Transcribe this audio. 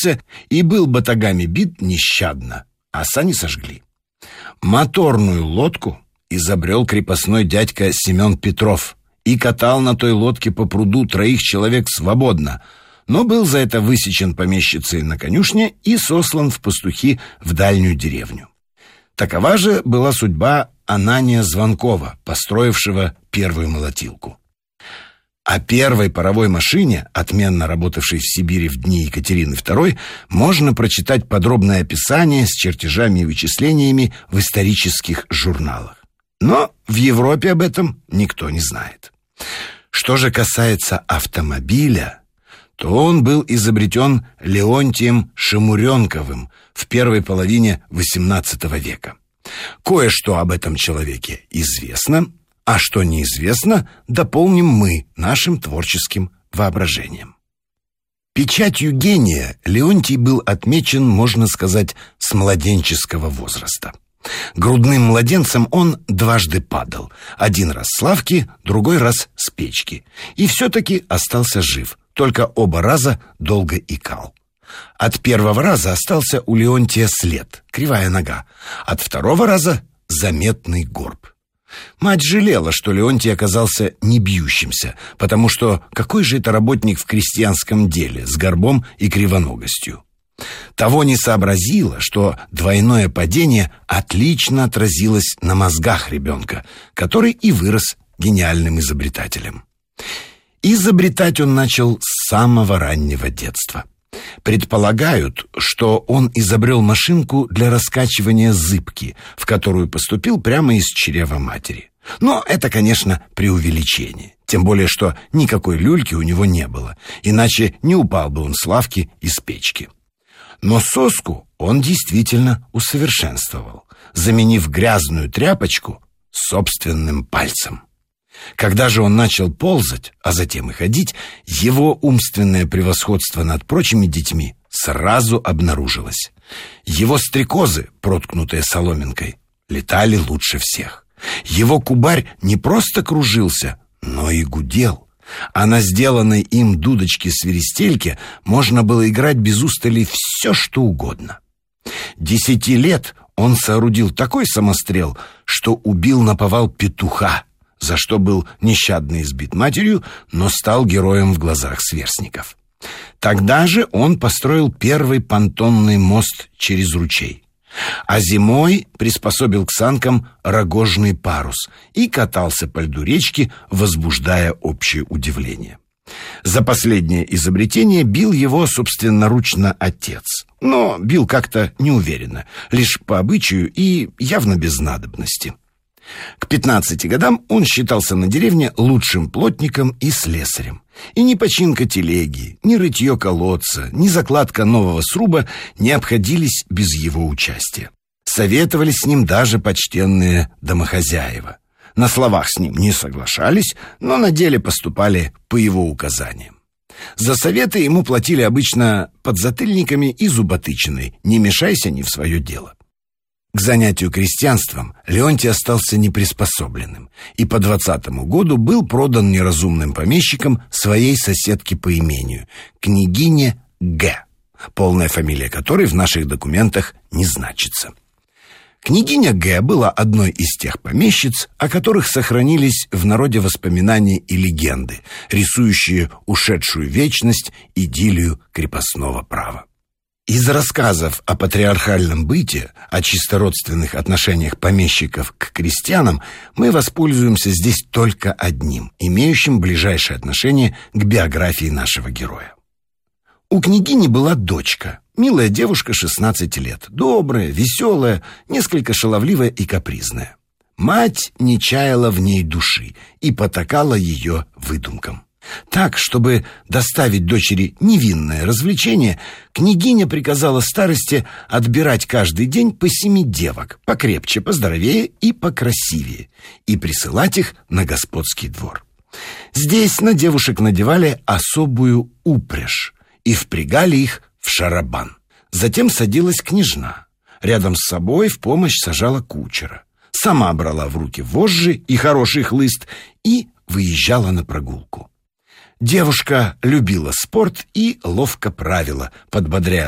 упрямился и был батагами бит нещадно, а сани сожгли. Моторную лодку изобрел крепостной дядька Семен Петров и катал на той лодке по пруду 3 человек свободно, но был за это высечен помещицей на конюшне и сослан в пастухи в дальнюю деревню. Такова же была судьба Анания Звонкова, построившего первую молотилку. О первой паровой машине, отменно работавшей в Сибири в дни Екатерины II, можно прочитать подробное описание с чертежами и вычислениями в исторических журналах. Но в Европе об этом никто не знает. Что же касается автомобиля, то он был изобретен Леонтием Шамуренковым в первой половине XVIII века. Кое-что об этом человеке известно, а что неизвестно, дополним мы нашим творческим воображением. Печатью гения Леонтий был отмечен, можно сказать, с младенческого возраста. Грудным младенцем он дважды падал. Один раз с лавки, другой раз с печки. И все-таки остался жив, только оба раза долго икал. От первого раза остался у Леонтия след, кривая нога. От второго раза заметный горб. Мать жалела, что Леонтий оказался не бьющимся, потому что какой же это работник в крестьянском деле с горбом и кривоногостью? Того не сообразила, что двойное падение отлично отразилось на мозгах ребенка, который и вырос гениальным изобретателем. Изобретать он начал с самого раннего детства. Предполагают, что он изобрел машинку для раскачивания зыбки, в которую поступил прямо из чрева матери. Но это, конечно, преувеличение. Тем более, что никакой люльки у него не было, иначе не упал бы он с лавки из печки. Но соску он действительно усовершенствовал, заменив грязную тряпочку собственным пальцем. Когда же он начал ползать, а затем и ходить, его умственное превосходство над прочими детьми сразу обнаружилось. Его стрекозы, проткнутые соломинкой, летали лучше всех. Его кубарь не просто кружился, но и гудел. А на сделанной им дудочке-свиристельке можно было играть без устали все, что угодно. 10 лет он соорудил такой самострел, что убил наповал петуха, за что был нещадно избит матерью, но стал героем в глазах сверстников. Тогда же он построил первый понтонный мост через ручей, а зимой приспособил к санкам рогожный парус и катался по льду речки, возбуждая общее удивление. За последнее изобретение бил его собственноручно отец, но бил как-то неуверенно, лишь по обычаю и явно без надобности. К 15 годам он считался на деревне лучшим плотником и слесарем. И ни починка телеги, ни рытье колодца, ни закладка нового сруба не обходились без его участия. Советовались с ним даже почтенные домохозяева. На словах с ним не соглашались, но на деле поступали по его указаниям. За советы ему платили обычно подзатыльниками и зуботычиной: не мешайся не в свое дело. К занятию крестьянством Леонтий остался неприспособленным и по 20-му году был продан неразумным помещикам своей соседке по имению, княгине Г., полная фамилия которой в наших документах не значится. Княгиня Г. была одной из тех помещиц, о которых сохранились в народе воспоминания и легенды, рисующие ушедшую вечность, идиллию крепостного права. Из рассказов о патриархальном быте, о чистородственных отношениях помещиков к крестьянам мы воспользуемся здесь только одним, имеющим ближайшее отношение к биографии нашего героя. У княгини была дочка, милая девушка 16 лет, добрая, веселая, несколько шаловливая и капризная. Мать не чаяла в ней души и потакала ее выдумкам. Так, чтобы доставить дочери невинное развлечение, княгиня приказала старости отбирать каждый день по 7 девок, покрепче, поздоровее и покрасивее, и присылать их на господский двор. Здесь на девушек надевали особую упряжь и впрягали их в шарабан. Затем садилась княжна. Рядом с собой в помощь сажала кучера. Сама брала в руки вожжи и хороший хлыст и выезжала на прогулку. Девушка любила спорт и ловко правила, подбодряя